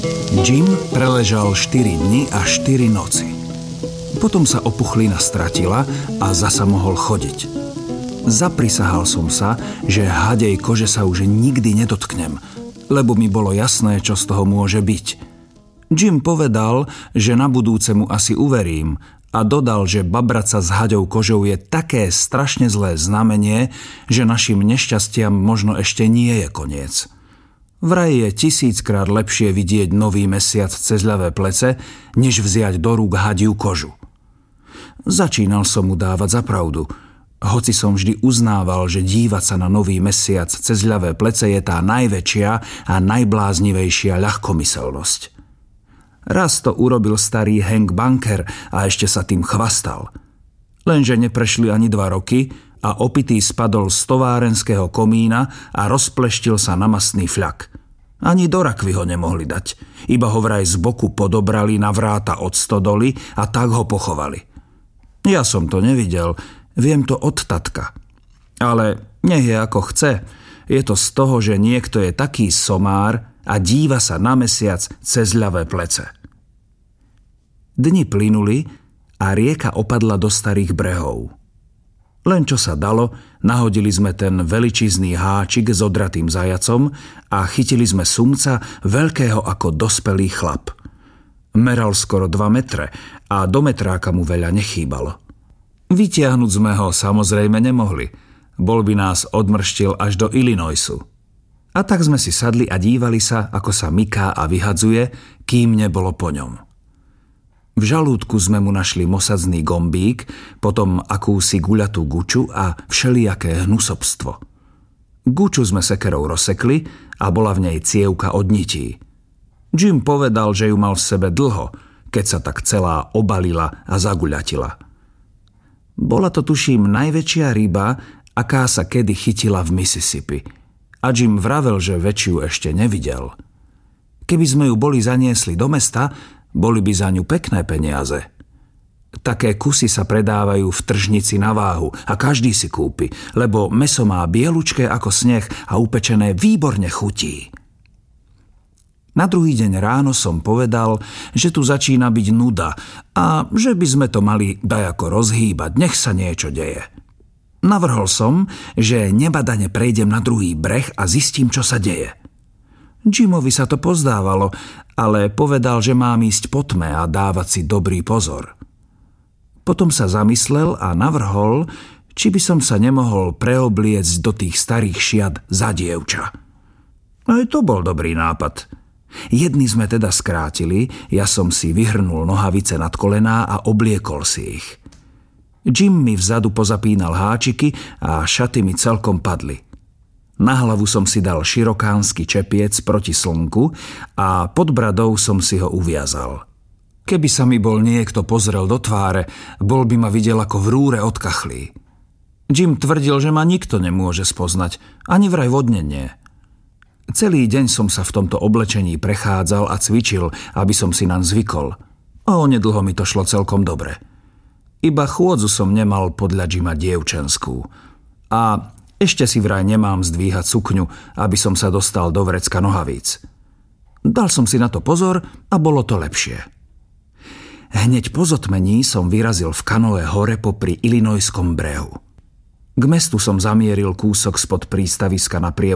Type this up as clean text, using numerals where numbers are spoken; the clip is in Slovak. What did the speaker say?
Jim preležal 4 dni a 4 noci. Potom sa opuchlina stratila a zasa mohol chodiť. Zaprisahal som sa, že hadej kože sa už nikdy nedotknem, lebo mi bolo jasné, čo z toho môže byť. Jim povedal, že na budúce mu asi uverím a dodal, že babrať sa s haďou kožou je také strašne zlé znamenie, že našim nešťastiam možno ešte nie je koniec. Vraj je 1000-krát lepšie vidieť nový mesiac cez ľavé plece, než vziať do rúk hadiu kožu. Začínal som mu dávať za pravdu, hoci som vždy uznával, že dívať sa na nový mesiac cez ľavé plece je tá najväčšia a najbláznivejšia ľahkomyselnosť. Raz to urobil starý Hank Bunker a ešte sa tým chvastal. Lenže neprešli ani 2 roky a opitý spadol z továrenského komína a rozpleštil sa na mastný fľak. Ani do rakvy ho nemohli dať, iba ho vraj z boku podobrali na vráta od stodoly a tak ho pochovali. Ja som to nevidel, viem to od tatka. Ale nech je ako chce, je to z toho, že niekto je taký somár a díva sa na mesiac cez ľavé plece. Dni plynuli a rieka opadla do starých brehov. Len čo sa dalo, nahodili sme ten veličizný háčik s odratým zajacom a chytili sme sumca veľkého ako dospelý chlap. Meral skoro 2 metre a do metráka mu veľa nechýbalo. Vytiahnuť sme ho samozrejme nemohli. Bol by nás odmrštil až do Illinoisu. A tak sme si sadli a dívali sa, ako sa myká a vyhadzuje, kým nebolo po ňom. V žalúdku sme mu našli mosadzný gombík, potom akúsi guľatú guču a všelijaké hnusobstvo. Guču sme sekerou rozsekli a bola v nej cievka od nití. Jim povedal, že ju mal v sebe dlho, keď sa tak celá obalila a zaguľatila. Bola to tuším najväčšia ryba, aká sa kedy chytila v Mississippi. A Jim vravel, že väčšiu ešte nevidel. Keby sme ju boli zaniesli do mesta, boli by za ňu pekné peniaze. Také kusy sa predávajú v tržnici na váhu a každý si kúpi, lebo mäso má bielučké ako sneh a upečené výborne chutí. Na druhý deň ráno som povedal, že tu začína byť nuda a že by sme to mali dajako rozhýbať, nech sa niečo deje. Navrhol som, že nebadane prejdem na druhý breh a zistím, čo sa deje. Jimovi sa to pozdávalo, ale povedal, že mám ísť po tme a dávať si dobrý pozor. Potom sa zamyslel a navrhol, či by som sa nemohol preobliecť do tých starých šiat za dievča. Aj to bol dobrý nápad. Jedny sme teda skrátili, ja som si vyhrnul nohavice nad kolená a obliekol si ich. Jim mi vzadu pozapínal háčiky a šaty mi celkom padli. Na hlavu som si dal širokánsky čepiec proti slnku a pod bradou som si ho uviazal. Keby sa mi bol niekto pozrel do tváre, bol by ma videl ako v rúre od kachlí. Jim tvrdil, že ma nikto nemôže spoznať, ani vraj vodne nie. Celý deň som sa v tomto oblečení prechádzal a cvičil, aby som si naň zvykol. A onedlho mi to šlo celkom dobre. Iba chôdzu som nemal podľa Jima dievčenskú. A ešte si vraj nemám zdvíhať sukňu, aby som sa dostal do vrecka nohavíc. Dal som si na to pozor a bolo to lepšie. Hneď po zotmení som vyrazil v kanoe hore popri Illinoiskom brehu. K mestu som zamieril kúsok spod prístaviska na